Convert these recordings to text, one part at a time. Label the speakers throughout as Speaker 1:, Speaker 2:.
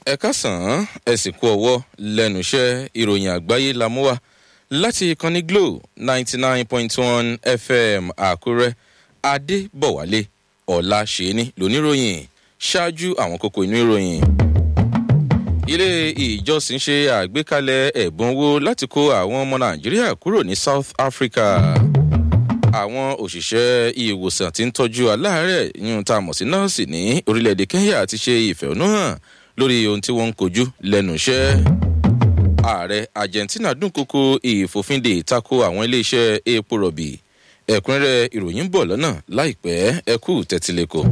Speaker 1: ẹ káàsán ẹ sì kú ọwọ́ lẹ́nu iṣẹ́ ìròyìn àgbáyé la mú wá láti ìkànnì Glo 99.1 FM Àkúrẹ́ Adébọ̀wálé Ọláṣẹ́ni lóníròyìn ṣáájú àwọn kókó inú ìròyìn. Ilé ìjọsìn ṣe àgbékalẹ̀ ẹ̀bùn owó láti kó àwọn ọmọ Nàìjíríà kúrò ní South Africa. Àwọn òṣìṣẹ́ ìwòsàn tí ń tọ́jú aláàárẹ̀ yún tá a mọ̀ sí nọ́ọ̀sì ní orílẹ̀-èdè Kenya ti ṣe ìfẹ̀hónúhàn lórí ohun tí wọ́n ń kojú lẹ́nu iṣẹ́. Ààrẹ Argentina dúnkokò ìfòfindè tako àwọn iléeṣẹ́ epo rọ̀bì. Ẹ̀kúnrẹ́rẹ́ ìròyìn ń bọ̀ lọ́nà láìpẹ́ ẹ kú tẹ́tílẹ̀kọ̀.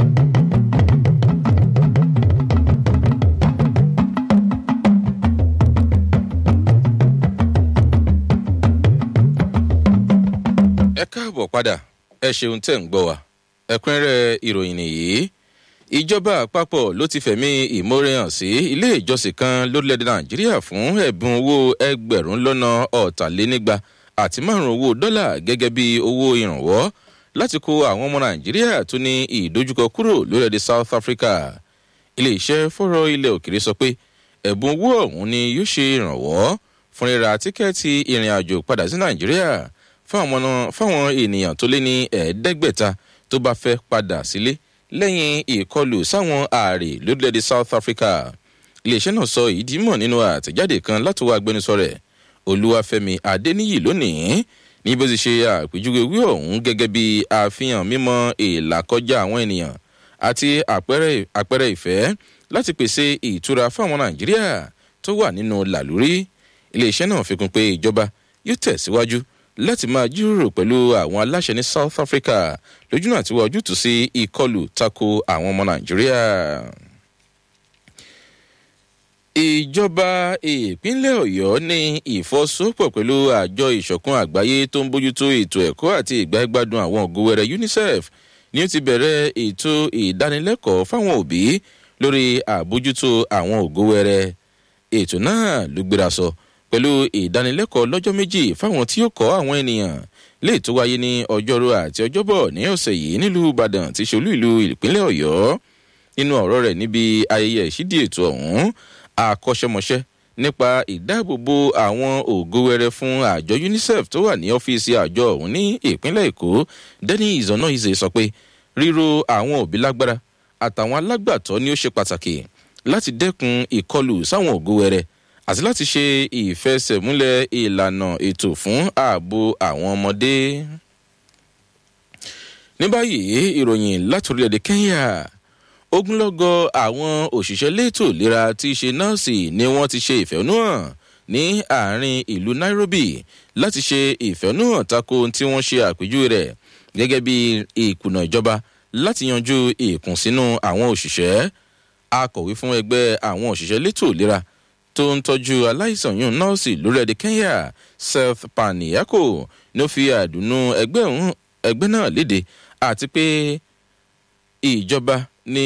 Speaker 1: Ẹ káàbọ̀ padà ẹ ṣeun tẹ́ ń gbọ́ wa. Ẹ̀kúnrẹ́rẹ́ ìròyìn nìyí. Ìjọba àpapọ̀ ló ti fẹ̀mí ìmoore hàn sí ilé ìjọsìn kan lórílẹ̀‐èdè Nàìjíríà fún ẹ̀bùn owó ẹgbẹ̀rún lọ́nà ọ̀tàlénígba àti márùn-ún owó dọ́là gẹ́gẹ́ bí owó ìrànwọ́ láti kó àwọn ọmọ Nàìjíríà tó ní ìdojúkọ kúrò lórílẹ̀‐èdè South Africa. Ilé-iṣẹ́ fọ́rọ̀ ilẹ̀ òkèrè sọ pé ẹ̀bùn owó ọ̀hún ni yóò ṣe ìrànwọ́ fún rírà tíkẹ́ẹ̀tì ìrìn àjò padà sí Nàìjíríà fáwọn ènìyàn tó lé ní 500 tó bá fẹ́ padà sílé lẹ́yìn ìkọlù sáwọn ààrẹ lórílẹ̀‐èdè South Africa. Iléeṣẹ́ náà sọ ìdí mọ̀ nínú àtẹ̀jáde kan látọwọ́ agbẹnusọ rẹ̀ Olúwafẹ́mi Adéníyì lónìí ní bó ti ṣe àpèjúwe wí ọ̀hún gẹ́gẹ́ bí àfihàn mímọ̀ ìlàkọjá àwọn ènìyàn àti àpẹẹrẹ ìfẹ́ láti pèsè ìtura fáwọn Nàìjíríà tó wà nínú làlúrí. Iléeṣẹ́ náà fi kún pé ìjọba yóò tẹ̀síwájú láti máa jíròrò pẹ̀lú àwọn aláṣẹ ní South Africa lójúnà àti wá ojútùú sí ìkọlù tako àwọn ọmọ Nàìjíríà. Ìjọba ìpínlẹ̀ Ọ̀yọ́ ní ìfọwọ́sowọ́pọ̀ pẹ̀lú àjọ ìṣọ̀kan àgbáyé tó ń bójútó ètò ẹ̀kọ́ àti ìgbáyégbádùn àwọn ògùnwẹrẹ UNICEF ni ó ti bẹ̀rẹ̀ ètò ìdánilẹ́kọ̀ọ́ fáwọn òbí lórí àbójútó àwọn ògùnwẹrẹ. Ètò náà ló gbéra sọ pẹ̀lú ìdánilẹ́kọ̀ọ́ lọ́jọ́ méjì fáwọn tí ó kọ́ àwọn ènìyàn lè tó wáyé ní ọjọ́rú àti ọjọ́bọ̀ ní ọ̀sẹ̀ yìí nílùú Ìbàdàn tí ṣolú ìlú ìpínlẹ̀ Ọ̀yọ́. Nínú ọ̀rọ̀ rẹ̀ níbi ayẹyẹ ìṣídìí ètò ọ̀hún, akọ́ṣẹ́mọṣẹ́ nípa ìdáàbòbò àwọn ògówẹrẹ fún àjọ UNICEF tó wà ní ọ́fíìsì àjọ ọ̀hún ní ìpínlẹ̀ Èkó, Dennis Onoize sọ pé ríro àwọn òbí lágbára àtàwọn alágbàtọ́ ni ó ṣe pàtàkì láti dẹ́kun ìkọlù sáwọn ògówẹrẹ àti láti ṣe ìfẹsẹ̀múlẹ̀ ìlànà ètò fún ààbò àwọn ọmọdé. Ní báyìí ìròyìn láti orílẹ̀-èdè Kenya. Ogunlọ́gọ̀ àwọn òṣìṣẹ́ létò ìlera tí í ṣe nọ́ọ̀sì ni wọ́n ti ṣe ìfẹ̀hónúhàn ní àárín ìlú Nairobi láti ṣe ìfẹ̀hónúhàn tako tí wọ́n ṣe àpèjúwe rẹ̀ gẹ́gẹ́ bí ìkùnà ìjọba láti yanjú ìkùnsínú àwọn òṣìṣẹ́. Akọ̀wé fún ẹgbẹ́ àwọn òṣìṣẹ́ létò ìlera tó ń tọ́jú aláìsàn yún nọ́ọ̀sì lórílẹ̀‐èdè Kenya Seth Paniako ní ó fi àdùnnú ẹgbẹ́ náà léde àti pé ìjọba ní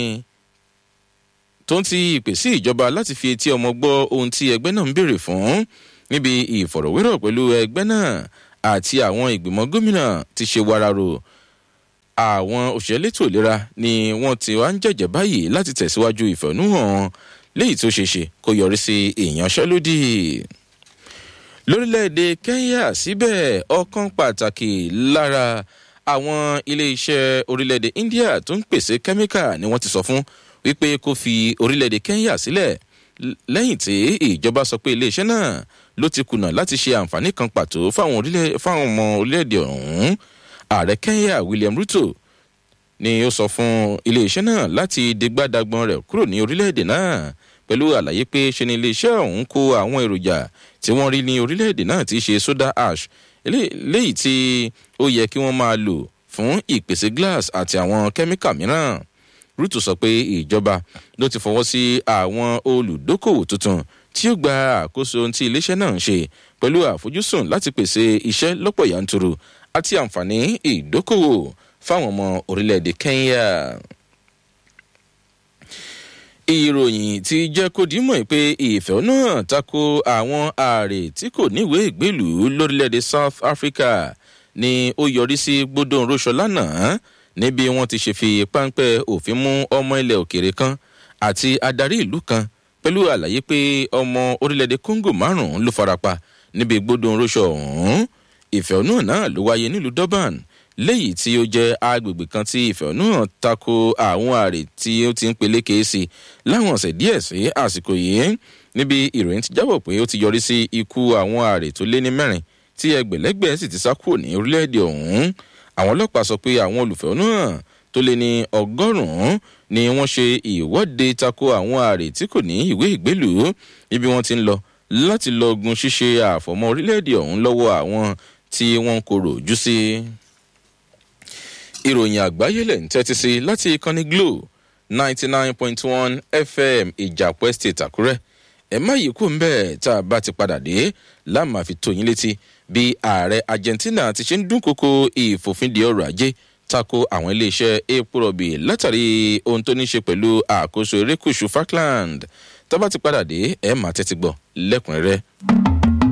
Speaker 1: tó ń ti ìpè sí ìjọba láti fi etí ọmọ gbọ́ ohun tí ẹgbẹ́ náà ń béèrè fún níbi ìfọ̀rọ̀wérọ̀ pẹ̀lú ẹgbẹ́ náà àti àwọn ìgbìmọ̀ gómìnà ti ṣe wararo. Àwọn òṣìṣẹ́ létò ìlera ni wọ́n ti wá ń jẹ̀jẹ̀ báyìí láti tẹ̀síwájú ìfẹ̀hónúhàn léyìí tó ṣeéṣe kó yọrí sí ìyanṣẹ́lódì. Lórílẹ̀‐èdè Kenya síbẹ̀ ọ̀kan pàtàkì lára àwọn ilé-iṣẹ́ orílẹ̀‐èdè India tó ń pèsè kẹ́míkà ni wọ́n ti sọ fún wípé kó fi orílẹ̀‐èdè Kenya sílẹ̀ lẹ́yìn tí ìjọba sọ pé ilé-iṣẹ́ náà ló ti kùnà láti ṣe àǹfààní kan pàtó fáwọn ọmọ orílẹ̀‐èdè ọ̀hún. Ààrẹ Kenya William Ruto ni ó sọ fún ilé-iṣẹ́ náà láti digbádàgbọ́n rẹ̀ kúrò ní orílẹ̀‐èdè náà pẹ̀lú àlàyé pé ṣe ni ilé-iṣẹ́ ọ̀hún kó àwọn èròjà tí wọ́n rí ní orílẹ̀‐èdè náà tí í ṣe soda ash léyìí tí ó yẹ kí wọ́n máa lò fún ìpèsè glass àti àwọn kẹ́míkà mìíràn. Ruto sọ pé ìjọba ló ti fọwọ́ sí àwọn olùdókòwò tuntun tí ó gba àkóso ohun tí iléeṣẹ́ náà ń ṣe pẹ̀lú àfojúsùn láti pèsè iṣẹ́ lọ́pọ̀ yanturu àti àǹfààní ìdókòwò fáwọn ọmọ orílẹ̀-èdè Kenya. Ìròyìn ti jẹ́ kó dímọ̀ pé ìfẹ̀hónúhàn tako àwọn ààrẹ tí kò níwèé ìgbélùú lórílẹ̀-èdè South Africa ni ó yọrí sí gbódòǹróṣọ lánàá níbi wọ́n ti ṣe fi páńpẹ́ òfin mú ọmọ ilẹ̀ òkèèrè kan àti adarí ìlú kan pẹ̀lú àlàyé pé ọmọ orílẹ̀-èdè congo márùn-ún ló farapa níbi gbódùn róṣọ ọ̀hún. ìfẹ̀hónúhàn náà ló wáyé nílùú durban léyìí tí ó jẹ́ agbègbè kan tí ìfẹ̀hónúhàn tako àwọn àrè tí ó ti ń peléke sí láwọn ọ̀sẹ̀ díẹ̀ sí àsìkò yìí níbi ìròyìn ti jábọ̀ pé ó ti yọrí sí ikú àwọn àrè tó lé ní 4 tí ẹgbẹ̀lẹ́gbẹ̀ sì ti sá kúrò ní orílẹ̀-èdè ọ̀hún. àwọn ọlọ́pàá sọ pé àwọn olùfẹ̀hónúhàn tó lé ní 100 ni wọ́n ṣe ìwọ́de tako àwọn àrè tí kò ní ìwé ìgbélùú ibi wọ́n ti ń lọ láti lọ́gun ṣíṣe àfọ̀mọ́ orílẹ̀-èdè ọ̀hún lọ́wọ́ àwọn tí wọ́n kò ròjú sí. ìròyìn àgbáyé lẹ̀ ń tẹ́tí sí láti ìkànnì glo 99.1 fm ìjàpọ̀ estate àkúrẹ́. ẹ má yìí kú mbẹ́ tá a bá ti padà dé láàmú àfi tó yín létí bí ààrẹ argentina ti ṣe ń dúnkokò ìfòfindè ọrọ̀ ajé tako àwọn iléeṣẹ́ epo rọ̀bì látàrí ohun tó ní ṣe pẹ̀lú àkóso erékùṣù falkland. tá a bá ti padà dé ẹ má tẹ́tí gbọ́ lẹ́kùnrẹ́rẹ́.